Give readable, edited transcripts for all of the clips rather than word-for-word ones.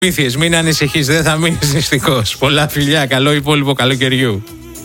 Μύθιες, μην ανησυχείς, δεν θα μείνεις νηστικός. Πολλά φιλιά, καλό υπόλοιπο καλοκαιριού.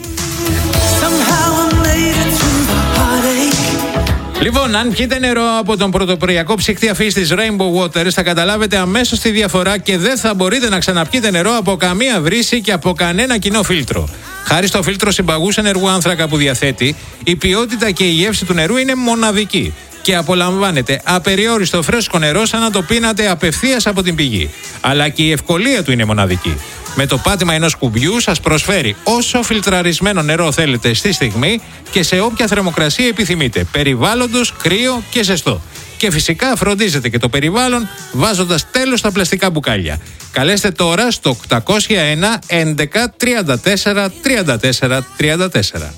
Λοιπόν, αν πιείτε νερό από τον πρωτοποριακό ψυκτή αφής της Rainbow Waters, θα καταλάβετε αμέσως τη διαφορά και δεν θα μπορείτε να ξαναπιείτε νερό από καμία βρύση και από κανένα κοινό φίλτρο. Χάρη στο φίλτρο συμπαγούς ενεργού άνθρακα που διαθέτει, η ποιότητα και η γεύση του νερού είναι μοναδική και απολαμβάνετε απεριόριστο φρέσκο νερό σαν να το πίνατε απευθείας από την πηγή. Αλλά και η ευκολία του είναι μοναδική. Με το πάτημα ενός κουμπιού σας προσφέρει όσο φιλτραρισμένο νερό θέλετε στη στιγμή και σε όποια θερμοκρασία επιθυμείτε, περιβάλλοντος, κρύο και ζεστό. Και φυσικά φροντίζετε και το περιβάλλον βάζοντας τέλος στα πλαστικά μπουκάλια. Καλέστε τώρα στο 801 11 34 34 34.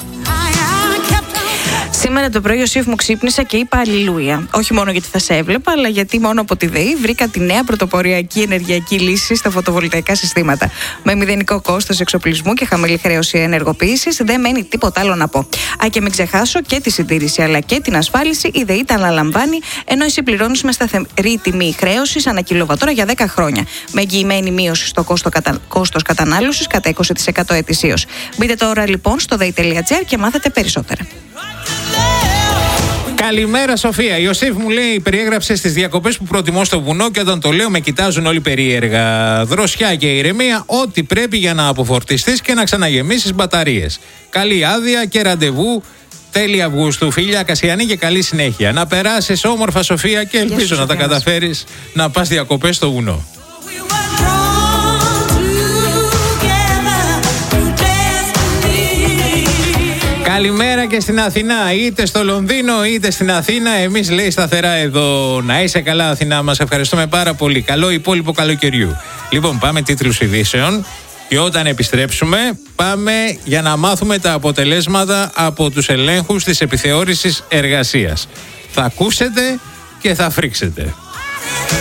Σήμερα το πρωί ο Σιφ μου ξύπνησα και είπα αλληλούια. Όχι μόνο γιατί θα σε έβλεπα, αλλά γιατί μόνο από τη ΔΕΗ βρήκα τη νέα πρωτοποριακή ενεργειακή λύση στα φωτοβολταϊκά συστήματα. Με μηδενικό κόστος εξοπλισμού και χαμηλή χρέωση ενεργοποίησης, δεν μένει τίποτα άλλο να πω. Και μην ξεχάσω και τη συντήρηση αλλά και την ασφάλιση, η ΔΕΗ τα αναλαμβάνει, ενώ εσύ πληρώνεις με σταθερή τιμή χρέωσης ανά κιλοβατόρα για 10 χρόνια. Με εγγυημένη μείωση στο κόστος κατανάλωσης κατά 20% ετησίως. Μπείτε τώρα λοιπόν στο dei.gr και μάθετε περισσότερα. Καλημέρα Σοφία. Η Ιωσήφ μου λέει, περιέγραψε τις διακοπές που προτιμώ στο βουνό και όταν το λέω με κοιτάζουν όλοι περίεργα. Δροσιά και ηρεμία, ό,τι πρέπει για να αποφορτιστείς και να ξαναγεμίσεις μπαταρίες. Καλή άδεια και ραντεβού τέλη Αυγούστου. Φίλια Κασιανή και καλή συνέχεια. Να περάσεις όμορφα Σοφία και ελπίζω να τα καταφέρεις να πας διακοπές στο βουνό. Καλημέρα και στην Αθηνά, είτε στο Λονδίνο είτε στην Αθήνα. Εμείς λέει σταθερά εδώ. Να είσαι καλά Αθηνά μας, ευχαριστούμε πάρα πολύ. Καλό υπόλοιπο καλοκαιριού. Λοιπόν, πάμε τίτλους ειδήσεων και όταν επιστρέψουμε πάμε για να μάθουμε τα αποτελέσματα από τους ελέγχους της επιθεώρησης εργασίας. Θα ακούσετε και θα φρίξετε.